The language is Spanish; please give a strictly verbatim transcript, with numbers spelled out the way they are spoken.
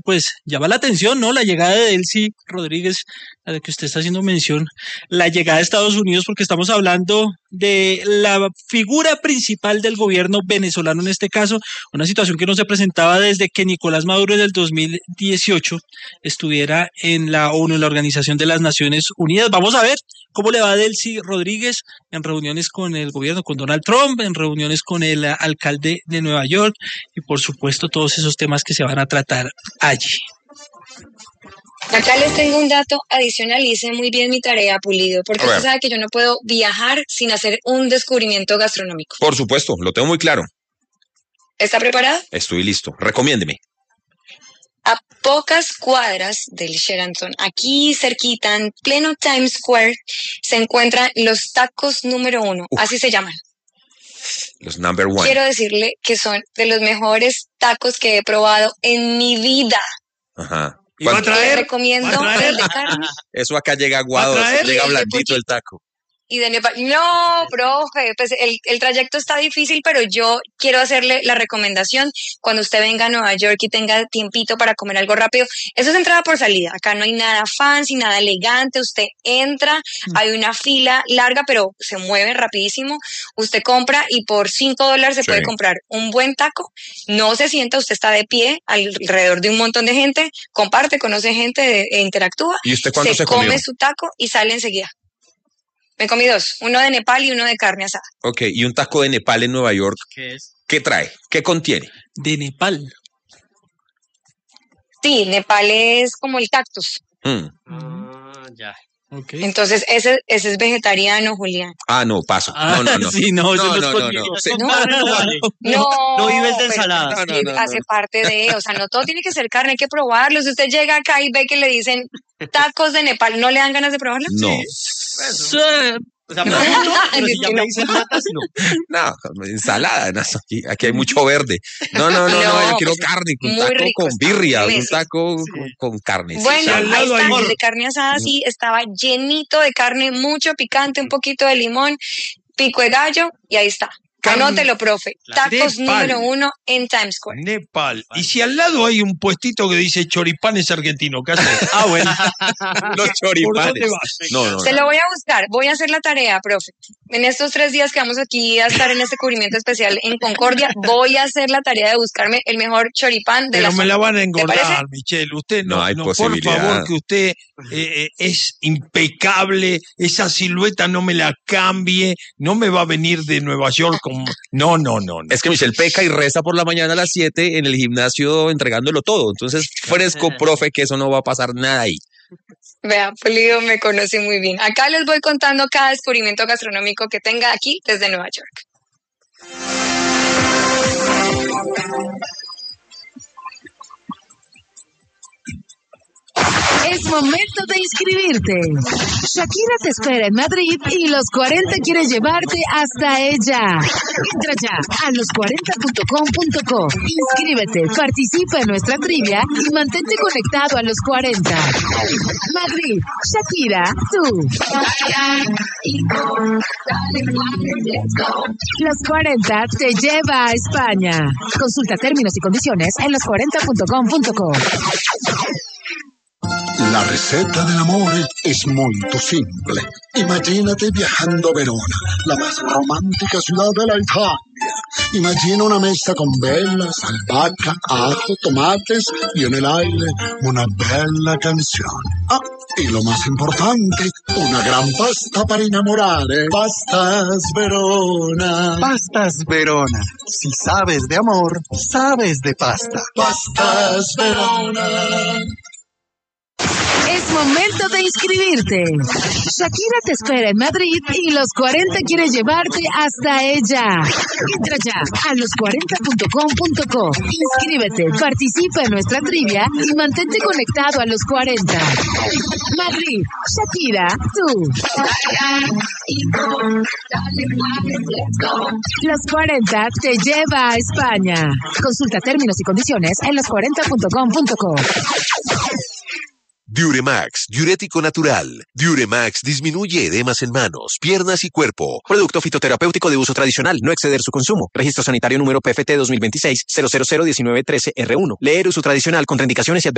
pues llama la atención, ¿no? La llegada de Delcy Rodríguez, a la que usted está haciendo mención, la llegada a Estados Unidos, porque estamos hablando de la figura principal del gobierno venezolano en este caso, una situación que no se presentaba desde que Nicolás Maduro en el dos mil dieciocho estuviera en la ONU, en la Organización de las Naciones Unidas. Vamos a ver cómo le va a Delcy Rodríguez en reuniones con el gobierno, con Donald Trump, en reuniones con el alcalde de Nueva York y por supuesto todos esos temas que se van a tratar allí. Acá les tengo un dato adicional y hice muy bien mi tarea, Pulido, porque usted sabe que yo no puedo viajar sin hacer un descubrimiento gastronómico. Por supuesto, lo tengo muy claro. ¿Está preparado? Estoy listo. Recomiéndeme. A pocas cuadras del Sheraton, aquí cerquita, en pleno Times Square, se encuentran los tacos número uno, Uf. así se llaman. Los number one. Quiero decirle que son de los mejores tacos que he probado en mi vida. Ajá. ¿Y va a traer? Les recomiendo el de carne. Eso acá llega aguado, llega blandito el taco. Y de Nepal. No, profe, pues el, el trayecto está difícil, pero yo quiero hacerle la recomendación cuando usted venga a Nueva York y tenga tiempito para comer algo rápido. Eso es entrada por salida. Acá no hay nada fancy, nada elegante. Usted entra, hay una fila larga, pero se mueve rapidísimo. Usted compra y por cinco dólares se sí. puede comprar un buen taco. No se sienta, usted está de pie alrededor de un montón de gente, comparte, conoce gente e interactúa. ¿Y usted cuánto se, se come comió? su taco y sale enseguida. Me comí dos, uno de Nepal y uno de carne asada. Ok, ¿y un taco de Nepal en Nueva York? ¿Qué es? ¿Qué trae? ¿Qué contiene? De Nepal. Sí, Nepal es como el cactus. Mm. Ah, ya. Okay. Entonces, ese, ese es vegetariano, Julián. Ah, no, paso. Ah, no, no, no. Sí, no, eso no, no, no, no, no, no. no, Sí. No, no, no, no vives de ensalada. No, no, no, no. hace parte de, o sea, no todo tiene que ser carne, hay que probarlo. Si usted llega acá y ve que le dicen tacos de Nepal, ¿no le dan ganas de probarlo? No. Sí. O sea, no, pero si ya me dicen matas, no. No, ensalada, no, aquí, aquí hay mucho verde. No, no, no, no, no yo quiero pues carne, un taco rico, con birria, un taco sí. con, con carne. Bueno, ahí está, el de carne asada sí, estaba llenito de carne, mucho picante, un poquito de limón, pico de gallo y ahí está. Carne. Anótelo, profe. Tacos Nepal. Número uno en Times Square. Nepal. Y si al lado hay un puestito que dice choripanes argentino, ¿qué haces? Ah, bueno. Los choripanes. ¿Por dónde vas? No, no, Se no. lo voy a buscar. Voy a hacer la tarea, profe. En estos tres días que vamos aquí a estar en este cubrimiento especial en Concordia, voy a hacer la tarea de buscarme el mejor choripán de Pero la me zona. la van a engordar, Michelle. Usted no, no hay no posibilidad. Por favor, que usted eh, es impecable. Esa silueta no me la cambie. No me va a venir de Nueva York con... No, no. No, no, no. Es que Michelle peca y reza por la mañana a las siete en el gimnasio entregándolo todo. Entonces, fresco, profe, que eso no va a pasar nada ahí. Vea, Pulido me conoce muy bien. Acá les voy contando cada descubrimiento gastronómico que tenga aquí desde Nueva York. Es momento de inscribirte. Shakira te espera en Madrid y Los cuarenta quiere llevarte hasta ella. Entra ya a los cuarenta punto com punto co. Inscríbete, participa en nuestra trivia y mantente conectado a Los cuarenta. Madrid, Shakira, tú. Los cuarenta te lleva a España. Consulta términos y condiciones en los cuarenta punto com punto co. La receta del amore es molto simple. Imagínate viajando a Verona, la más romántica ciudad de la Italia. Imagina una mesa con velas, albahaca, ajo, tomates y en el aire una bella canzone. Ah, y lo más importante, una gran pasta para innamorare. Pastas Verona. Pastas Verona. Si sabes de amor, sabes de pasta. Pastas Verona. Es momento de inscribirte. Shakira te espera en Madrid y Los cuarenta quiere llevarte hasta ella. Entra ya a los cuarenta punto com punto co. Inscríbete, participa en nuestra trivia y mantente conectado a Los cuarenta. Madrid, Shakira, tú. Los cuarenta te lleva a España. Consulta términos y condiciones en los cuarenta punto com punto co. Diuremax, diurético natural. Diuremax disminuye edemas en manos, piernas y cuerpo. Producto fitoterapéutico de uso tradicional, no exceder su consumo. Registro sanitario número P F T dos mil veintiséis cero cero cero diecinueve trece R uno. Leer uso tradicional, contraindicaciones y advertencias.